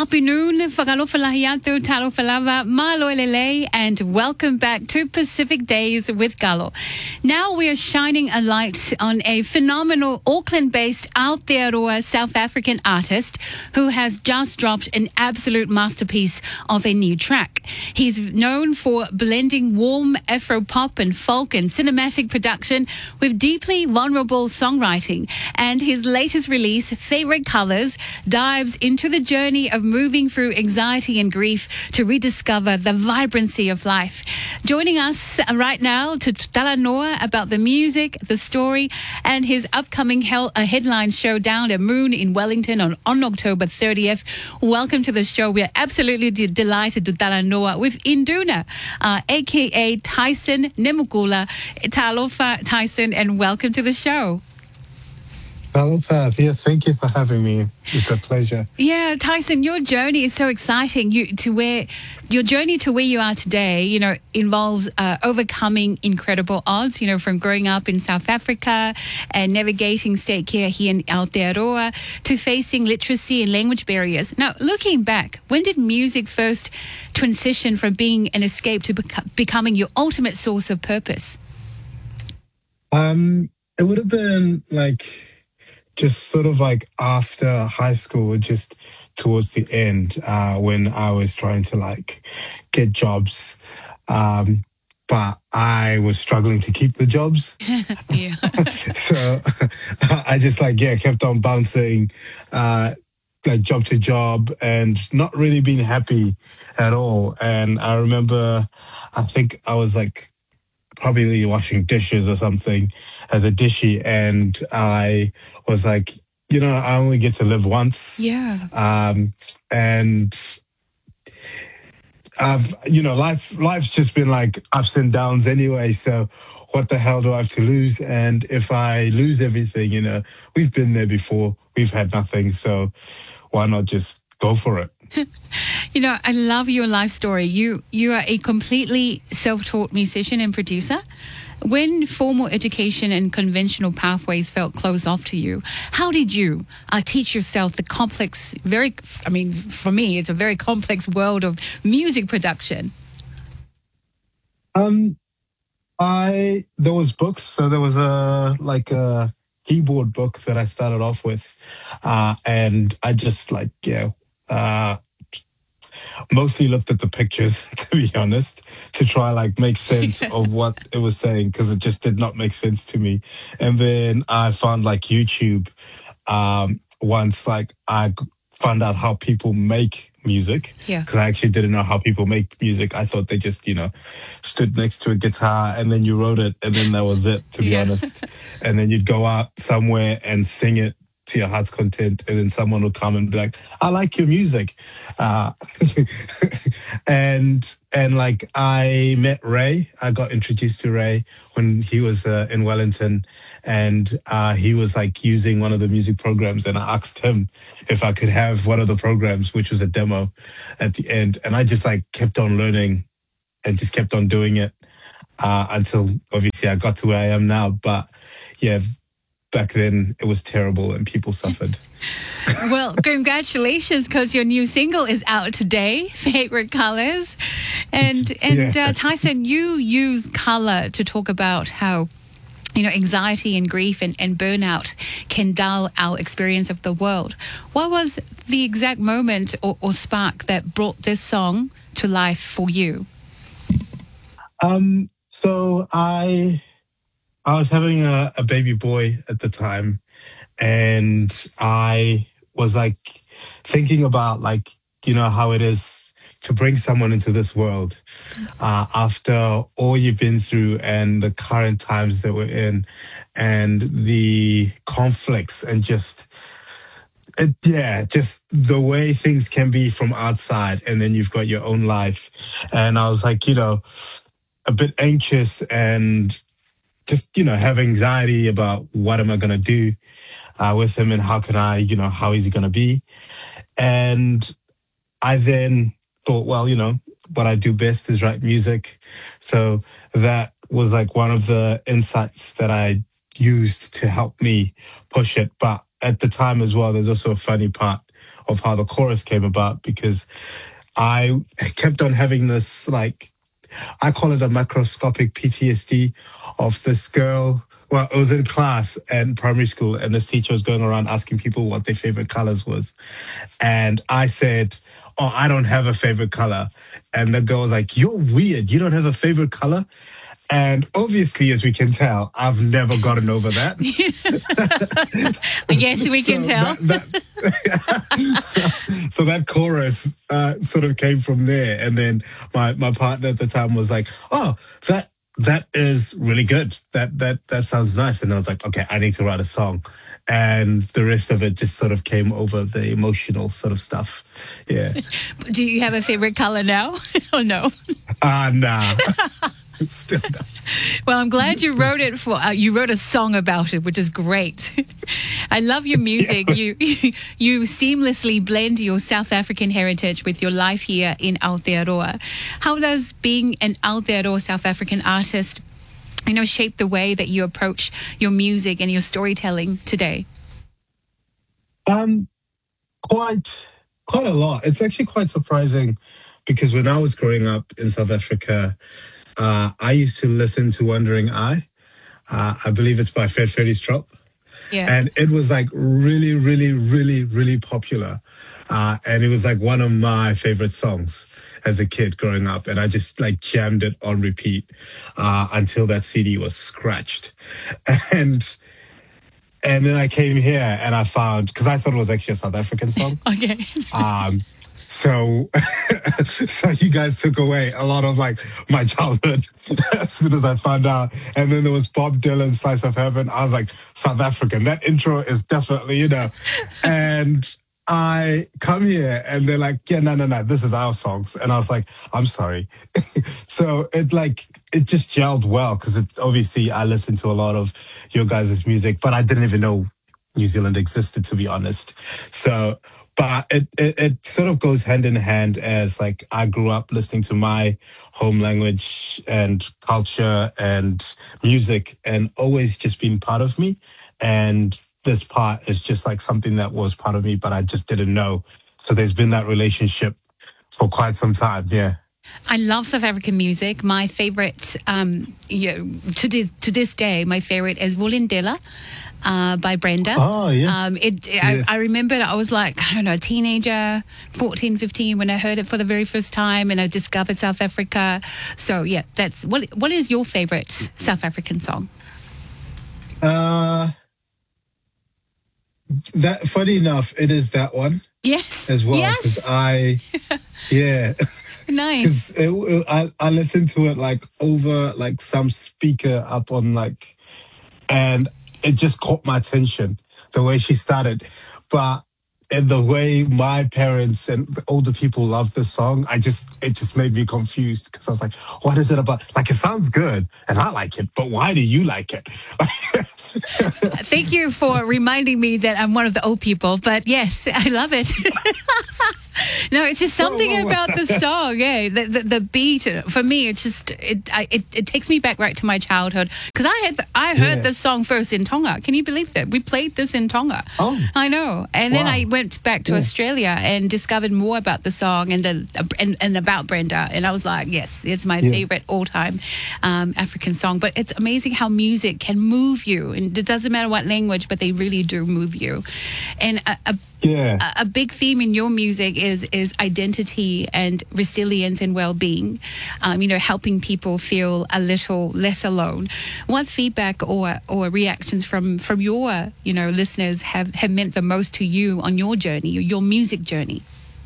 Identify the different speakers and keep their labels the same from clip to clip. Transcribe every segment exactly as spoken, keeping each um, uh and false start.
Speaker 1: Afternoon, whakalofalahiatu, talofalava, maloelele, and welcome back to Pacific Days with Galo. Now we are shining a light on a phenomenal Auckland-based Aotearoa South African artist who has just dropped an absolute masterpiece of a new track. He's known for blending warm Afro-pop and folk and cinematic production with deeply vulnerable songwriting, and his latest release, Favorite Colors, dives into the journey of moving through anxiety and grief to rediscover the vibrancy of life. Joining us right now to tala noa about the music, the story, and his upcoming hel- uh, headline show down at Moon in Wellington on, on October thirtieth. Welcome to the show. We are absolutely de- delighted to tala noa with Induna, uh, a k a. Tyson Nemukula. Talofa, Tyson, and welcome to the show.
Speaker 2: Hello, Pat. Yeah, thank you for having me. It's a pleasure.
Speaker 1: Yeah, Tyson, your journey is so exciting. You to where your journey to where you are today, you know, involves uh, overcoming incredible odds. You know, from growing up in South Africa and navigating state care here in Aotearoa to facing literacy and language barriers. Now, looking back, when did music first transition from being an escape to bec- becoming your ultimate source of purpose?
Speaker 2: Um, it would have been like. Just sort of like after high school, just towards the end, uh, when I was trying to like get jobs, um, but I was struggling to keep the jobs.
Speaker 1: Yeah.
Speaker 2: So I just like, yeah, kept on bouncing, uh, like job to job and not really being happy at all. And I remember, I think I was like, probably washing dishes or something at the dishy, and I was like, you know, I only get to live once.
Speaker 1: Yeah.
Speaker 2: Um, and I've, you know, life life's just been like ups and downs anyway. So what the hell do I have to lose? And if I lose everything, you know, we've been there before. We've had nothing. So why not just go for it?
Speaker 1: You know, I love your life story. You you are a completely self-taught musician and producer. When formal education and conventional pathways felt closed off to you, how did you uh, teach yourself the complex, very, I mean, for me, it's a very complex world of music production?
Speaker 2: Um, I, there was books. So there was a, like a keyboard book that I started off with. Uh, and I just like, yeah, uh, mostly looked at the pictures, to be honest, to try like make sense of what it was saying, because it just did not make sense to me. And then I found like YouTube um, once, like I g- found out how people make music,
Speaker 1: Yeah.
Speaker 2: because I actually didn't know how people make music. I thought they just, you know, stood next to a guitar and then you wrote it and then that was it, to be
Speaker 1: Yeah.
Speaker 2: honest. And then you'd go out somewhere and sing it to your heart's content, and then someone will come and be like, I like your music. Uh, and and like I met Ray. I got introduced to Ray when he was uh, in Wellington, and uh, he was like using one of the music programs, and I asked him if I could have one of the programs, which was a demo at the end. And I just like kept on learning and just kept on doing it uh, until obviously I got to where I am now. But yeah, back then it was terrible and people suffered.
Speaker 1: Well, congratulations, because your new single is out today, Favorite Colors. And, and
Speaker 2: Yeah.
Speaker 1: uh, Tyson, you use color to talk about how, you know, anxiety and grief and, and burnout can dull our experience of the world. What was the exact moment or, or spark that brought this song to life for you?
Speaker 2: Um, so I I was having a, a baby boy at the time, and I was like thinking about like, you know, how it is to bring someone into this world uh, after all you've been through and the current times that we're in and the conflicts and just it, yeah, just the way things can be from outside, and then you've got your own life. And I was like, you know, a bit anxious and just, you know, have anxiety about what am I going to do uh, with him, and how can I, you know, how is he going to be? And I then thought, well, you know, what I do best is write music. So that was like one of the insights that I used to help me push it. But at the time as well, there's also a funny part of how the chorus came about because I kept on having this like I call it a macroscopic P T S D of this girl. Well, it was in class and primary school, and this teacher was going around asking people what their favorite colors was. And I said, "Oh, I don't have a favorite color." And the girl was like, "You're weird. You don't have a favorite color?" And obviously, as we can tell, I've never gotten over that.
Speaker 1: Yes, we can
Speaker 2: So
Speaker 1: tell.
Speaker 2: that, that so that chorus uh, sort of came from there, and then my my partner at the time was like, "Oh, that that is really good. That that that sounds nice." And I was like, "Okay, I need to write a song," and the rest of it just sort of came over the emotional sort of stuff. Yeah.
Speaker 1: Do you have a favorite color now? Oh no.
Speaker 2: Ah, nah. Still not.
Speaker 1: Well, I'm glad you wrote it for. Uh, you wrote a song about it, which is great. I love your music.
Speaker 2: Yeah.
Speaker 1: You you seamlessly blend your South African heritage with your life here in Aotearoa. How does being an Aotearoa South African artist, you know, shape the way that you approach your music and your storytelling today?
Speaker 2: Um, quite quite a lot. It's actually quite surprising because when I was growing up in South Africa, uh, I used to listen to Wandering Eye. Uh, I believe it's by Fred Freddy's Trop.
Speaker 1: Yeah.
Speaker 2: And it was like really, really, really, really popular. Uh, and it was like one of my favorite songs as a kid growing up. And I just like jammed it on repeat uh, until that C D was scratched. And and then I came here and I found, because I thought it was actually a South African song.
Speaker 1: Okay.
Speaker 2: Um, so, so you guys took away a lot of like my childhood as soon as I found out. And then there was Bob Dylan, Slice of Heaven. I was like, South African. That intro is definitely, you know. And I come here and they're like, yeah, no, no, no, this is our songs. And I was like, I'm sorry. So it like, it just gelled well because it obviously I listened to a lot of your guys' music, but I didn't even know New Zealand existed, to be honest. So, but it, it, it sort of goes hand in hand as like I grew up listening to my home language and culture and music and always just been part of me. And this part is just like something that was part of me, but I just didn't know. So there's been that relationship for quite some time. Yeah.
Speaker 1: I love South African music. My favorite, um, you know, to this, to this day, my favorite is Vulindela. Uh, by Brenda.
Speaker 2: Oh, yeah.
Speaker 1: Um, it,
Speaker 2: Yes.
Speaker 1: I, I remember I was like, I don't know, a teenager, fourteen, fifteen, when I heard it for the very first time and I discovered South Africa. So, yeah, that's what. What is your favorite South African song?
Speaker 2: Uh, that funny enough, it is that one
Speaker 1: Yes.
Speaker 2: as well because
Speaker 1: Yes.
Speaker 2: I, yeah,
Speaker 1: Nice.
Speaker 2: because I I listened to it like over like some speaker up on like, and it just caught my attention the way she started, but and the way my parents and the older people love this song, I just it just made me confused because I was like, what is it about? Like it sounds good and I like it, but why do you like it?
Speaker 1: Thank you for reminding me that I'm one of the old people, but yes, I love it. No, it's just something
Speaker 2: Whoa, whoa, whoa.
Speaker 1: about the song, yeah. The, the the beat for me, it's just it I, it, it takes me back right to my childhood because I had I heard
Speaker 2: Yeah.
Speaker 1: this song first in Tonga. Can you believe that we played this in Tonga?
Speaker 2: Oh.
Speaker 1: I know. And then
Speaker 2: Wow.
Speaker 1: I went back to
Speaker 2: Yeah.
Speaker 1: Australia and discovered more about the song and the and, and about Brenda, and I was like, yes, it's my
Speaker 2: Yeah.
Speaker 1: favorite all time um, African song. But it's amazing how music can move you, and it doesn't matter what language, but they really do move you. And a, a
Speaker 2: Yeah.
Speaker 1: a big theme in your music is is identity and resilience and well-being, um, you know, helping people feel a little less alone. What feedback or or reactions from from your, you know, listeners have have meant the most to you on your journey, your music journey?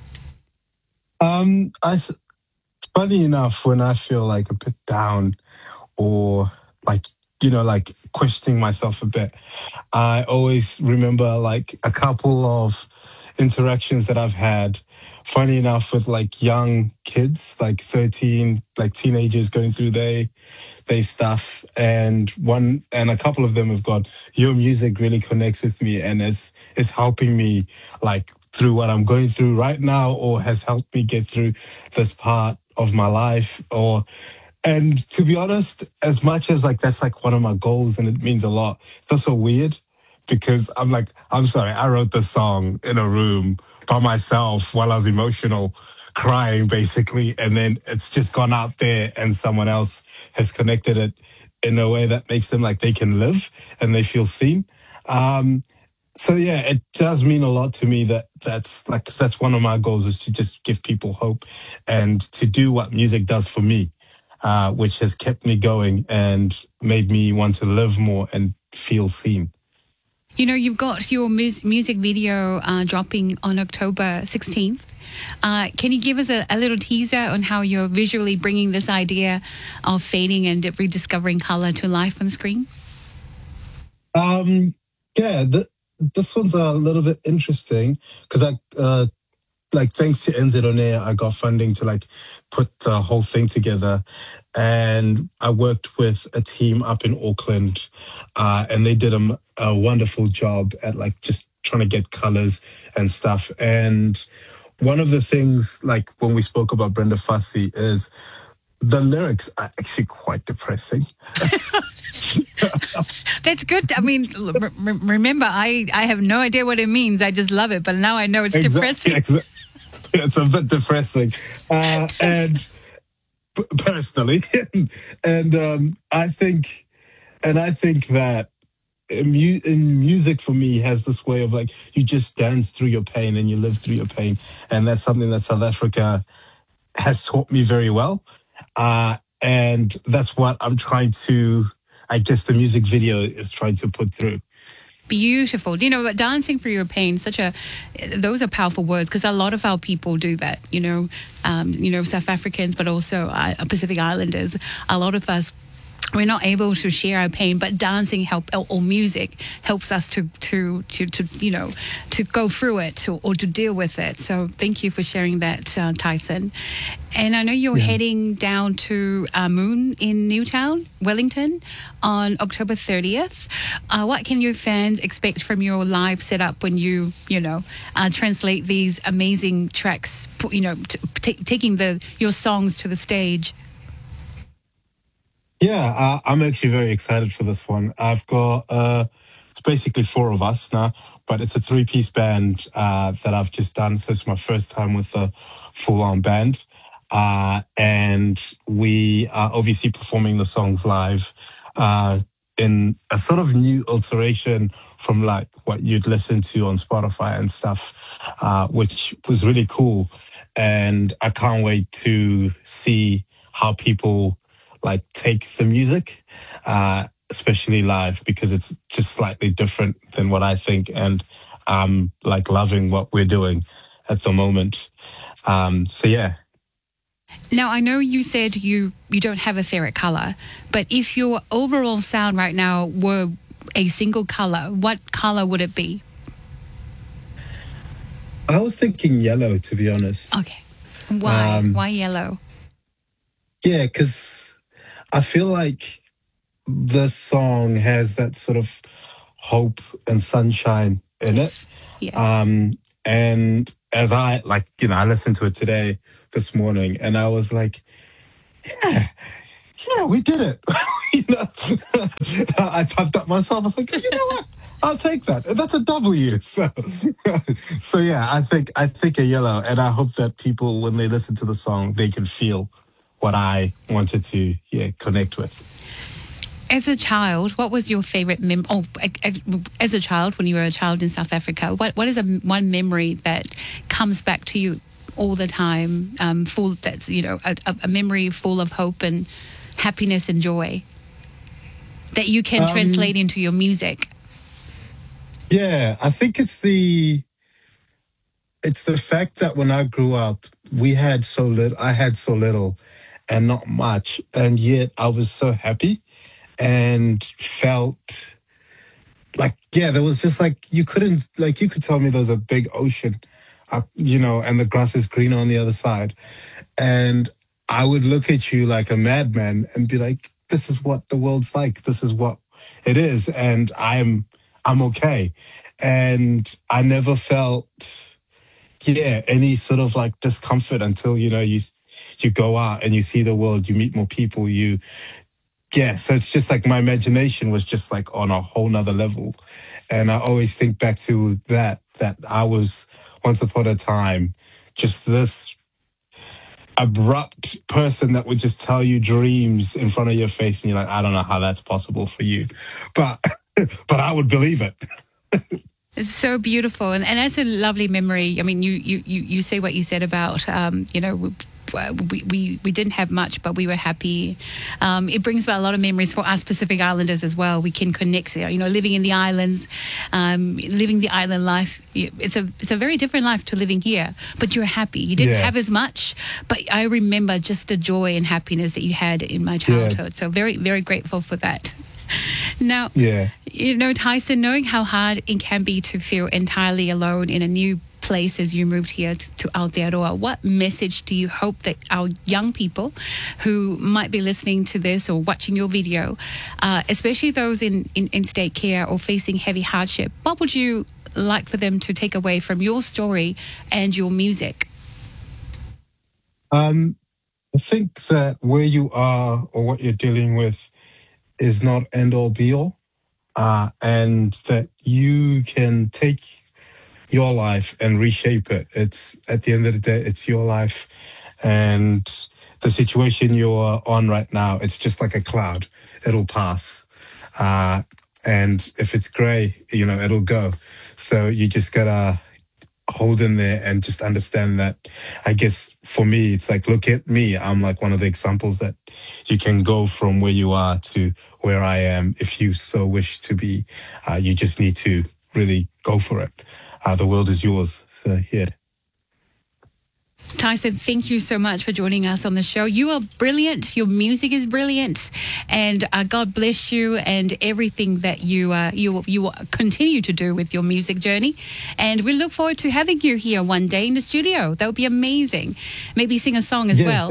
Speaker 2: Um, I th- funny enough, when I feel like a bit down or like you know, like questioning myself a bit, I always remember like a couple of interactions that I've had. Funny enough, with like young kids, like thirteen, like teenagers going through their their stuff, and one and a couple of them have gone, "Your music really connects with me, and is is helping me like through what I'm going through right now, or has helped me get through this part of my life, or." And to be honest, as much as like that's like one of my goals and it means a lot, it's also weird because I'm like, I'm sorry, I wrote the song in a room by myself while I was emotional, crying basically, and then it's just gone out there and someone else has connected it in a way that makes them like they can live and they feel seen. Um, so yeah, it does mean a lot to me that that's like 'cause that's one of my goals is to just give people hope and to do what music does for me, uh, which has kept me going and made me want to live more and feel seen.
Speaker 1: You know, you've got your mus- music video uh, dropping on October sixteenth. Uh, can you give us a, a little teaser on how you're visually bringing this idea of fading and rediscovering color to life on screen?
Speaker 2: Um, yeah, th- this one's a little bit interesting because I uh, like thanks to N Z On Air, I got funding to like put the whole thing together, and I worked with a team up in Auckland, uh, and they did a, m- a wonderful job at like just trying to get colors and stuff. And one of the things, like when we spoke about Brenda Fassie, is the lyrics are actually quite depressing.
Speaker 1: That's good. I mean, l- re- re- remember, I, I have no idea what it means. I just love it. But now I know it's
Speaker 2: Exactly,
Speaker 1: depressing.
Speaker 2: exactly. It's a bit depressing, uh, and p- personally, and um, I think, and I think that in, mu- in music for me has this way of like you just dance through your pain and you live through your pain, and that's something that South Africa has taught me very well, uh, and that's what I'm trying to. I guess the music video is trying to put through.
Speaker 1: Beautiful. You know, but dancing for your pain, such a, those are powerful words because a lot of our people do that, you know, um, you know, South Africans, but also uh, Pacific Islanders. A lot of us, we're not able to share our pain, but dancing help or, or music helps us to, to, to, to, you know, to go through it to, or to deal with it. So thank you for sharing that, uh, Tyson. And I know you're
Speaker 2: Yeah.
Speaker 1: heading down to uh, Moon in Newtown, Wellington, on October thirtieth. Uh, what can your fans expect from your live setup when you, you know, uh, translate these amazing tracks, pu- you know, t- t- taking the your songs to the stage?
Speaker 2: Yeah, uh, I'm actually very excited for this one. I've got uh, it's basically four of us now, but it's a three-piece band uh, that I've just done. So it's my first time with a full-on band, uh, and we are obviously performing the songs live uh, in a sort of new alteration from like what you'd listen to on Spotify and stuff, uh, which was really cool. And I can't wait to see how people like take the music, uh, especially live, because it's just slightly different than what I think, and I'm like loving what we're doing at the moment. Um, so yeah,
Speaker 1: Now, I know you said you, you don't have a favorite color, but if your overall sound right now were a single color, what color would it be?
Speaker 2: I was thinking yellow, to be honest.
Speaker 1: Okay. Why?
Speaker 2: Um,
Speaker 1: Why yellow?
Speaker 2: yeah, because I feel like the song has that sort of hope and sunshine in it.
Speaker 1: Yes. Yeah.
Speaker 2: Um, and as I like, you know, I listened to it today, this morning, and I was like, yeah, yeah, we did it. you know, I pumped up myself. I was like, you know what? I'll take that. That's a W. So, so yeah, I think I think a yellow, and I hope that people, when they listen to the song, they can feel what I wanted to, yeah, connect with.
Speaker 1: As a child, what was your favorite mem? Oh, as a child, when you were a child in South Africa, what what is a one memory that comes back to you all the time? Um, full that's you know a, a memory full of hope and happiness and joy that you can
Speaker 2: Um,
Speaker 1: translate into your music.
Speaker 2: Yeah, I think it's the it's the fact that when I grew up, we had so little. I had so little, and not much, and yet I was so happy and felt like yeah, there was just like you couldn't like you could tell me there was a big ocean, uh, you know, and the grass is greener on the other side, and I would look at you like a madman and be like, "This is what the world's like. This is what it is," and I'm I'm okay, and I never felt yeah any sort of like discomfort until you know you you go out and you see the world, you meet more people, you yeah, so it's just like my imagination was just like on a whole nother level. And I always think back to that, that I was once upon a time just this abrupt person that would just tell you dreams in front of your face. And you're like, I don't know how that's possible for you. But, but I would believe it.
Speaker 1: It's so beautiful. And, and that's a lovely memory. I mean, you, you, you, you say what you said about, um, you know, we, we, we didn't have much, but we were happy. Um, it brings back a lot of memories for us Pacific Islanders as well. We can connect, you know, living in the islands, um, living the island life. It's a it's a very different life to living here, but you're happy. You didn't
Speaker 2: Yeah.
Speaker 1: have as much, but I remember just the joy and happiness that you had in my childhood. Yeah. So very, very grateful for that. Now,
Speaker 2: yeah.
Speaker 1: you know, Tyson, knowing how hard it can be to feel entirely alone in a new place as you moved here to, to Aotearoa, what message do you hope that our young people who might be listening to this or watching your video, uh, especially those in, in, in state care or facing heavy hardship, what would you like for them to take away from your story and your music?
Speaker 2: Um, I think that where you are or what you're dealing with is not end all be all, uh, and that you can take your life and reshape it. It's at the end of the day, it's your life, and the situation you're on right now, it's just like a cloud. It'll pass, uh, and if it's gray, you know, it'll go. So you just gotta hold in there and just understand that. I guess for me, it's like, look at me. I'm like one of the examples that you can go from where you are to where I am if you so wish to be. Uh, you just need to really go for it. Uh, the world is yours. So, yeah.
Speaker 1: Tyson, thank you so much for joining us on the show. You are brilliant. Your music is brilliant, and uh, God bless you and everything that you uh, you you continue to do with your music journey. And we look forward to having you here one day in the studio. That would be amazing. Maybe sing a song as
Speaker 2: yeah,
Speaker 1: well.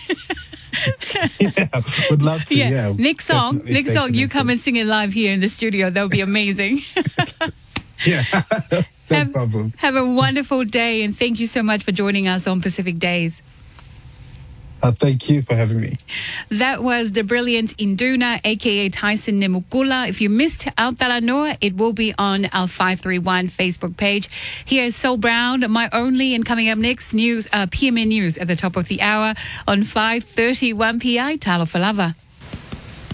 Speaker 2: yeah, would love to. Yeah,
Speaker 1: yeah. next song, next song, you come and sing it live here in the studio. That would be amazing.
Speaker 2: yeah. No
Speaker 1: have,
Speaker 2: problem.
Speaker 1: Have a wonderful day, and thank you so much for joining us on Pacific Days.
Speaker 2: Uh, thank you for having me.
Speaker 1: That was the brilliant Induna, a k a. Tyson Nemukula. If you missed Aotearoa, it will be on our five three one Facebook page. Here is Sol Brown, My Only, and coming up next, news, uh, P M N News at the top of the hour on five thirty-one P I. Talofa lava.